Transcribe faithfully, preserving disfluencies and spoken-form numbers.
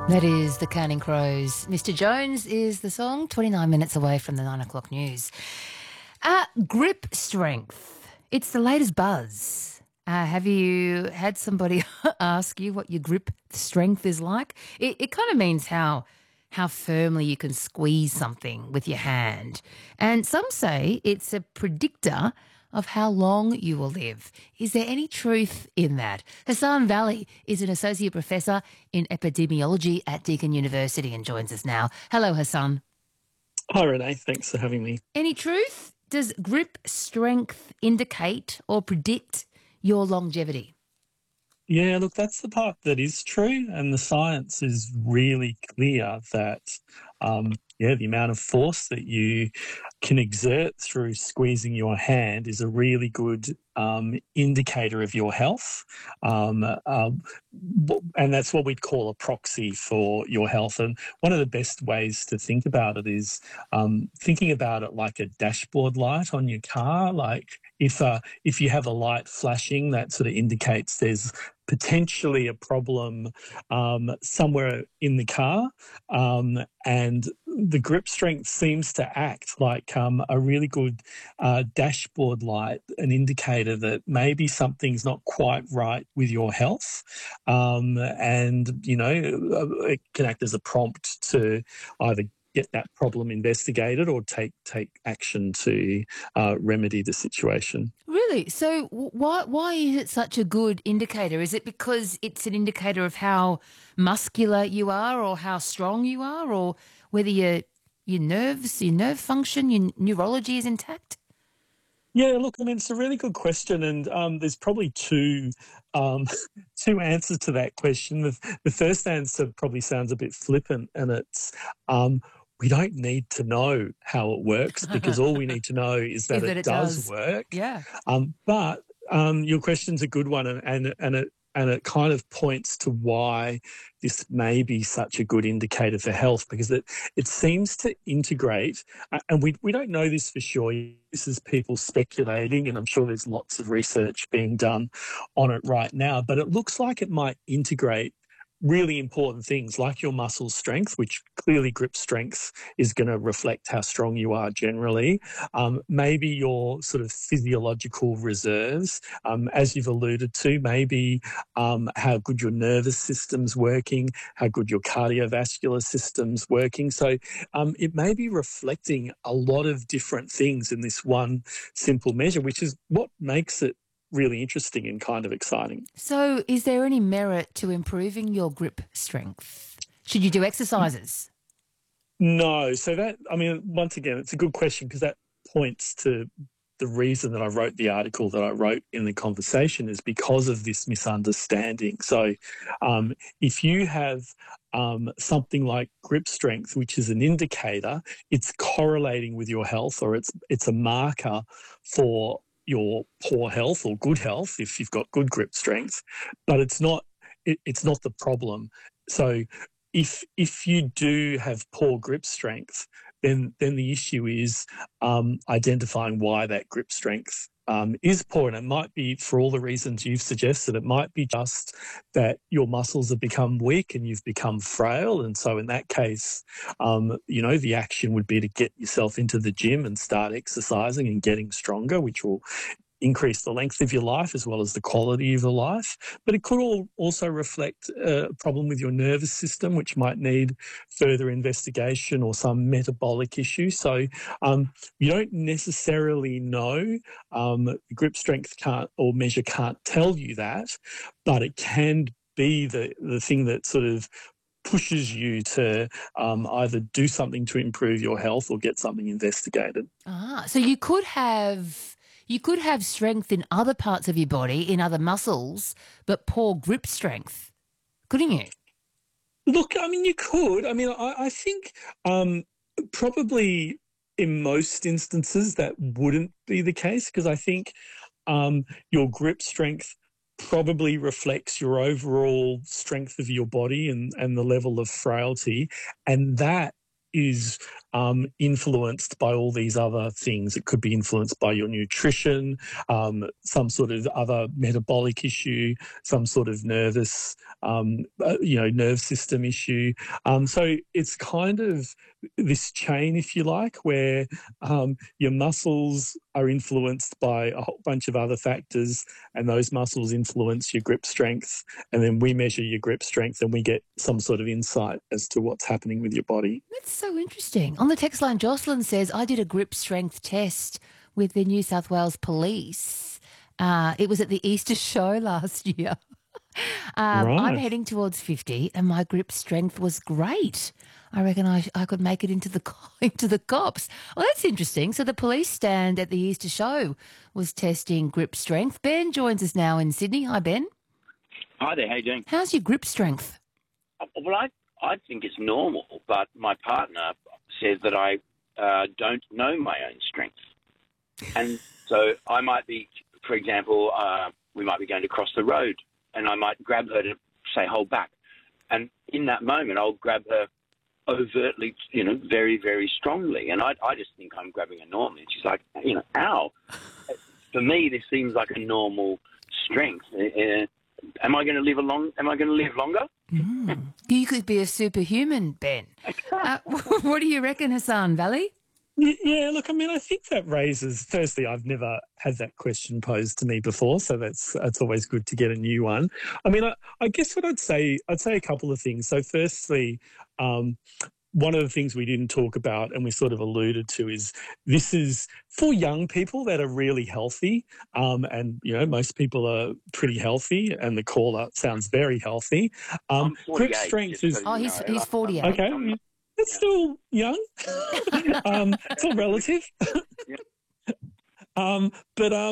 That is the Counting Crows. Mister Jones is the song, twenty-nine minutes away from the nine o'clock news. Uh, grip strength. It's the latest buzz. Uh, have you had somebody ask you what your grip strength is like? It, it kind of means how how firmly you can squeeze something with your hand. And some say it's a predictor of how long you will live. Is there any truth in that? Hassan Valley is an associate professor in epidemiology at Deakin University and joins us now. Hello, Hassan. Hi, Renee. Thanks for having me. Any truth? Does grip strength indicate or predict your longevity? Yeah, look, that's the part that is true, and the science is really clear that, um, yeah, the amount of force that you can exert through squeezing your hand is a really good um, indicator of your health, um, uh, and that's what we'd call a proxy for your health. And one of the best ways to think about it is um, thinking about it like a dashboard light on your car. Like if uh, if you have a light flashing, that sort of indicates there's potentially a problem um, somewhere in the car, um, and the grip strength seems to act like um, a really good uh, dashboard light, an indicator that maybe something's not quite right with your health, um, and you know it can act as a prompt to either get that problem investigated or take take action to uh, remedy the situation. Really? So why why is it such a good indicator? Is it because it's an indicator of how muscular you are or how strong you are or whether your your nerves, your nerve function, your neurology is intact? Yeah, look, I mean, it's a really good question, and um, there's probably two um, two answers to that question. The, the first answer probably sounds a bit flippant, and it's um, we don't need to know how it works because all we need to know is that Is that it it does does? work. Yeah. Um, but um, your question's a good one, and and, and it and it kind of points to why this may be such a good indicator for health, because it, it seems to integrate, uh, and we, we don't know this for sure. This is people speculating, and I'm sure there's lots of research being done on it right now, but it looks like it might integrate really important things like your muscle strength, which clearly grip strength is going to reflect how strong you are generally. Um, maybe your sort of physiological reserves, um, as you've alluded to, maybe um, how good your nervous system's working, how good your cardiovascular system's working. So um, it may be reflecting a lot of different things in this one simple measure, which is what makes it really interesting and kind of exciting. So is there any merit to improving your grip strength? Should you do exercises? No. So that, I mean, once again, it's a good question because that points to the reason that I wrote the article that I wrote in the conversation is because of this misunderstanding. So um, if you have um, something like grip strength, which is an indicator, it's correlating with your health, or it's it's a marker for your poor health or good health if you've got good grip strength, but it's not it, it's not the problem. So if if you do have poor grip strength, then then the issue is um, identifying why that grip strength um, is poor. And it might be for all the reasons you've suggested. It might be just that your muscles have become weak and you've become frail. And so in that case, um, you know, the action would be to get yourself into the gym and start exercising and getting stronger, which will increase the length of your life as well as the quality of your life. But it could all also reflect a problem with your nervous system, which might need further investigation or some metabolic issue. So um, you don't necessarily know. Um, grip strength can't or measure can't tell you that, but it can be the, the thing that sort of pushes you to um, either do something to improve your health or get something investigated. Ah, so you could have you could have strength in other parts of your body, in other muscles, but poor grip strength, couldn't you? Look, I mean, you could. I mean, I, I think um, probably in most instances that wouldn't be the case because I think um, your grip strength probably reflects your overall strength of your body and, and the level of frailty. And that is um, influenced by all these other things. It could be influenced by your nutrition, um, some sort of other metabolic issue, some sort of nervous, um, uh, you know, nerve system issue. Um, so it's kind of this chain, if you like, where um, your muscles are influenced by a whole bunch of other factors, and those muscles influence your grip strength. And then we measure your grip strength and we get some sort of insight as to what's happening with your body. That's so interesting. On the text line, Jocelyn says, I did a grip strength test with the New South Wales Police. Uh, it was at the Easter show last year. um, Right. I'm heading towards fifty and my grip strength was great. I reckon I, I could make it into the co- into the cops. Well, that's interesting. So the police stand at the Easter show was testing grip strength. Ben joins us now in Sydney. Hi, Ben. Hi there, how you doing? How's your grip strength? Well, I, I think it's normal, but my partner says that I uh, don't know my own strength. And so I might be, for example, uh, we might be going to cross the road and I might grab her to say, hold back. And in that moment, I'll grab her overtly, you know, very, very strongly. And I, I just think I'm grabbing her normally. And she's like, you know, ow. For me, this seems like a normal strength. Uh, Am I going to live a long? Am I going to live longer? Mm. You could be a superhuman, Ben. Uh, what do you reckon, Hassan Valley? Yeah, look, I mean, I think that raises, firstly, I've never had that question posed to me before, so that's that's always good to get a new one. I mean, I, I guess what I'd say, I'd say a couple of things. So firstly, um, one of the things we didn't talk about and we sort of alluded to is this is for young people that are really healthy, um, and, you know, most people are pretty healthy and the caller sounds very healthy. Um, grip strength is... Oh, he's, he's forty-eight. Okay. It's still young. um, it's all relative. um, but um,